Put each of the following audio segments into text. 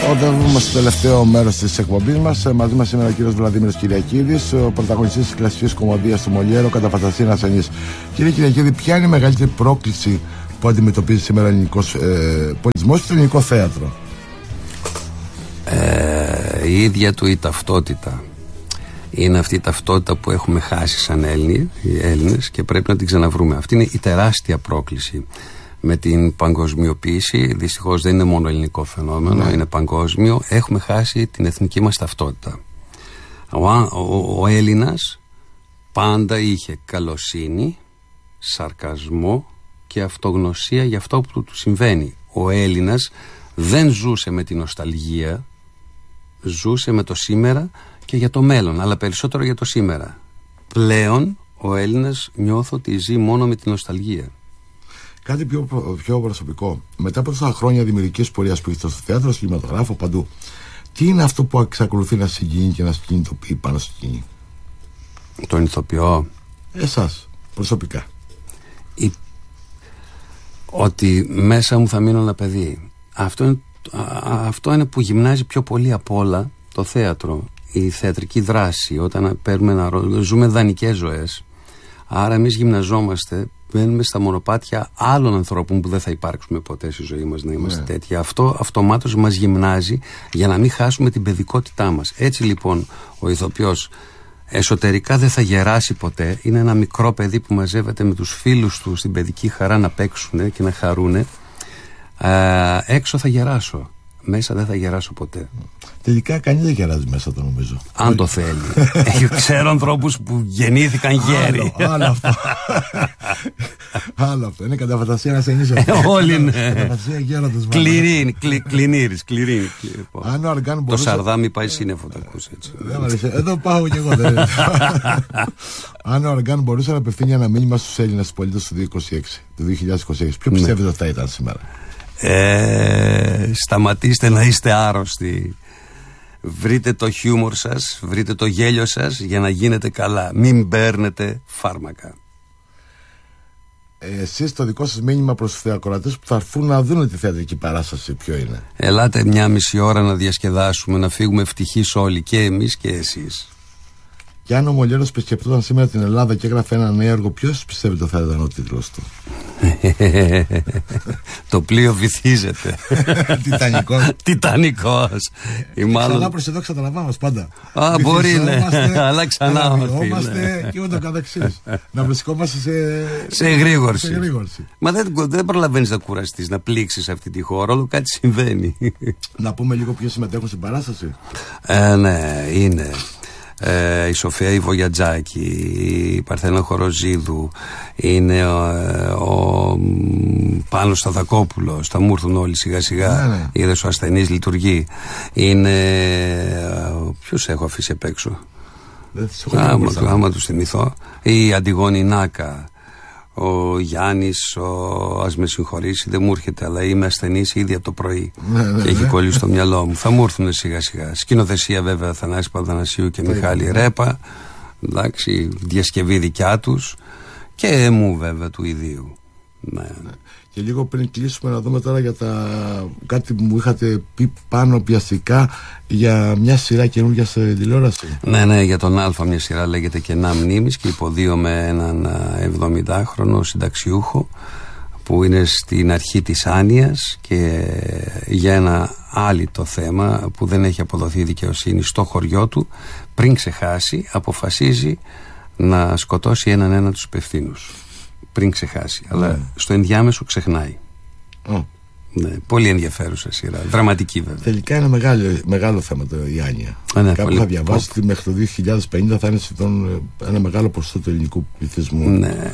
Οδεύουμε στο τελευταίο μέρος της εκπομπής μας. Μαζί μας σήμερα ο κύριος Βλαδίμηρος Κυριακίδης, ο πρωταγωνιστής της κλασικής κομμωδίας του Μολιέρο, κατά φαντασία Ασενής. Κύριε Κυριακίδη, ποια είναι η μεγαλύτερη πρόκληση που αντιμετωπίζει σήμερα ο ελληνικός πολιτισμός και το ελληνικό θέατρο? Η ίδια του η ταυτότητα. Είναι αυτή η ταυτότητα που έχουμε χάσει σαν Έλληνες και πρέπει να την ξαναβρούμε. Αυτή είναι η τεράστια πρόκληση. Με την παγκοσμιοποίηση, δυστυχώς δεν είναι μόνο ελληνικό φαινόμενο, είναι παγκόσμιο. Έχουμε χάσει την εθνική μας ταυτότητα. Ο Έλληνας πάντα είχε καλοσύνη, σαρκασμό και αυτογνωσία για αυτό που του συμβαίνει. Ο Έλληνας δεν ζούσε με την νοσταλγία, ζούσε με το σήμερα και για το μέλλον, αλλά περισσότερο για το σήμερα. Πλέον ο Έλληνας νιώθω ότι ζει μόνο με την νοσταλγία. Κάτι πιο προσωπικό. Μετά από τόσα χρόνια δημιουργικής πορείας που είστε στο θέατρο, στο κινηματογράφο, παντού, τι είναι αυτό που εξακολουθεί να συγκινεί και να συγκινητοποιεί πάνω στη σκηνή? Τον ηθοποιό. Εσάς, προσωπικά. Ότι μέσα μου θα μείνω ένα παιδί. Αυτό είναι που γυμνάζει πιο πολύ απ' όλα το θέατρο. Η θεατρική δράση, όταν παίρνουμε ένα ρόλο, ζούμε δανεικές ζωές. Άρα εμείς γυμναζόμαστε, μπαίνουμε στα μονοπάτια άλλων ανθρώπων που δεν θα υπάρξουμε ποτέ στη ζωή μας να είμαστε τέτοιοι. Αυτό αυτομάτως μας γυμνάζει για να μην χάσουμε την παιδικότητά μας. Έτσι λοιπόν ο ηθοποιός εσωτερικά δεν θα γεράσει ποτέ. Είναι ένα μικρό παιδί που μαζεύεται με τους φίλους του στην παιδική χαρά να παίξουν και να χαρούν. Έξω θα γεράσω. Μέσα δεν θα γεράσω ποτέ. Τελικά κανείς δεν γεράζει μέσα, το νομίζω. Αν το θέλει. Ξέρω ανθρώπους που γεννήθηκαν γέροι. Άλλο αυτό. Άλλο αυτό. Είναι κατά φαντασία να σε ενίσχυε. Όλοι είναι. Κατά φαντασία γέροντος. Κλινήρης. Το Σαρδάμι πάει σύννεφο, το ακούς έτσι. Εδώ πάω κι εγώ. Αν ο Αργάν μπορούσε να απευθύνει ένα μήνυμα στους Έλληνες πολίτες του 2026, ποιο πιστεύετε ότι θα ήταν σήμερα? Σταματήστε να είστε άρρωστοι. Βρείτε το χιούμορ σας, βρείτε το γέλιο σας για να γίνετε καλά. Μην παίρνετε φάρμακα. Εσείς το δικό σας μήνυμα προς τους θεατροκρατές που θα έρθουν να δουν τη θεατρική παράσταση ποιο είναι? Ελάτε 1,5 ώρα να διασκεδάσουμε, να φύγουμε ευτυχείς όλοι, και εμείς και εσείς. Και αν ο Μολιέρος επισκεπτόταν σήμερα την Ελλάδα και έγραφε ένα νέο έργο, ποιος πιστεύετε ότι θα ήταν ο τίτλος του? Το πλοίο βυθίζεται. Τιτανικός. Ξανά προς εδώ ξαναλαμβάνω πάντα. Μπορεί, ναι. Αλλά ξανά και ούτω καθεξής. Να βρισκόμαστε σε εγρήγορση. Μα δεν προλαβαίνεις να κουραστείς, να πλήξεις αυτή τη χώρα. Όλο κάτι συμβαίνει. Να πούμε λίγο ποιοι συμμετέχουν στην παράσταση. Ναι, είναι η Σοφία η Βογιατζάκη, η Παρθένα Χοροζίδου, είναι ο Πάνος Σταθακόπουλος. Θα μου έρθουν όλοι σιγά σιγά. Είδες, ο ασθενής λειτουργεί. Είναι ποιους έχω αφήσει απ' έξω? Άμα τους θυμηθώ. Η Αντιγόνη Νάκα, ο Γιάννης, ας με συγχωρήσει, δεν μου έρχεται, αλλά είμαι ασθενής ήδη από το πρωί και έχει κολλήσει στο μυαλό μου. Θα μου έρθουν σιγά σιγά. Σκηνοθεσία βέβαια Θανάση Παπαδανασίου και Μιχάλη Ρέπα. Εντάξει, διασκευή δικιά τους και μου βέβαια του ιδίου. Ναι. Και λίγο πριν κλείσουμε να δούμε τώρα για κάτι που μου είχατε πει πάνω πιαστικά για μια σειρά καινούργια σε τηλεόραση. Ναι, για τον Α, μια σειρά λέγεται Κενά Μνήμης και υποδίωμε έναν 70χρονο συνταξιούχο που είναι στην αρχή της άνοιας και για ένα άλυτο θέμα που δεν έχει αποδοθεί δικαιοσύνη στο χωριό του, πριν ξεχάσει αποφασίζει να σκοτώσει έναν τους υπευθύνους. Πριν ξεχάσει, αλλά στο ενδιάμεσο ξεχνάει. Ναι, πολύ ενδιαφέρουσα σειρά. Δραματική βέβαια. Τελικά είναι μεγάλο θέμα η άνοια. Κάπου θα διαβάσει ότι μέχρι το 2050 θα είναι σχεδόν ένα μεγάλο ποσοστό του ελληνικού πληθυσμού. Ναι,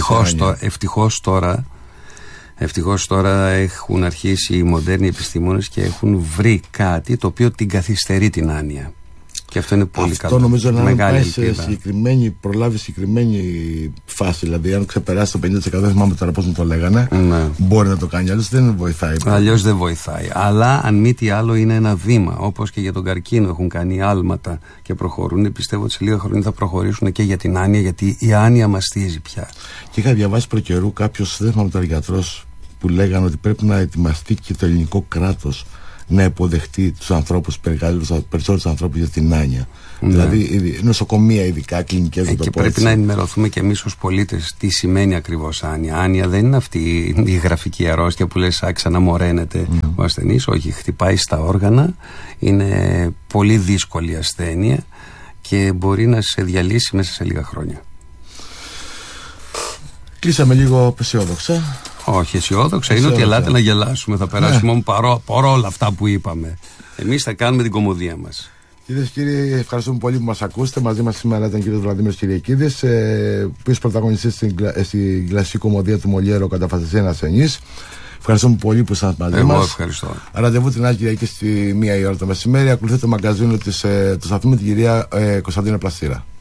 ευτυχώς τώρα έχουν αρχίσει οι μοντέρνοι επιστήμονες και έχουν βρει κάτι το οποίο την καθυστερεί την άνοια. Και αυτό είναι πολύ καλό. Αυτό νομίζω να πάει σε προλάβει συγκεκριμένη φάση. Δηλαδή, αν ξεπεράσει το 50%, δεν θυμάμαι τώρα πώς μου το λέγανε, μπορεί να το κάνει. Αλλιώς δεν βοηθάει. Αλλιώς δεν βοηθάει. Αλλά αν μη τι άλλο, είναι ένα βήμα. Όπως και για τον καρκίνο έχουν κάνει άλματα και προχωρούν. Πιστεύω ότι σε λίγα χρόνια θα προχωρήσουν και για την άνοια, γιατί η άνοια μαστίζει πια. Και είχα διαβάσει προκαιρού κάποιος, δεν θυμάμαι τώρα γιατρός, που λέγανε ότι πρέπει να ετοιμαστεί και το ελληνικό κράτος να υποδεχτεί τους ανθρώπους, περισσότερους ανθρώπους για την άνοια. Δηλαδή νοσοκομεία, ειδικά κλινικές, και πρέπει να ενημερωθούμε και εμείς ως πολίτες τι σημαίνει ακριβώς άνοια. Άνοια δεν είναι αυτή η γραφική αρρώστια που λες ξαναμοραίνεται ο ασθενής. Όχι, χτυπάει στα όργανα, είναι πολύ δύσκολη ασθένεια και μπορεί να σε διαλύσει μέσα σε λίγα χρόνια. Κλείσαμε λίγο αισιόδοξα. Όχι αισιόδοξα, είναι ότι ελάτε να γελάσουμε. Θα περάσουμε παρόλα αυτά που είπαμε. Εμείς θα κάνουμε την κωμωδία μας. Κυρίες και κύριοι, ευχαριστούμε πολύ που μας ακούσετε. Μαζί μας σήμερα ήταν ο κύριος Βλαντίμηρος Κυριακίδης, οποίος πρωταγωνιστής στην κλασική κωμωδία του Μολιέρο «Κατά φαντασία ένας ασθενής». Ευχαριστούμε πολύ που ήσασταν μαζί μας. Εγώ ευχαριστώ. Ραντεβού την άλλη Κυριακή στη 1 η ώρα το μεσημέρι. Ακολουθείτε το μαγκαζίνο του σταθμού με την κυρία Κωνσταντίνα Πλαστήρα.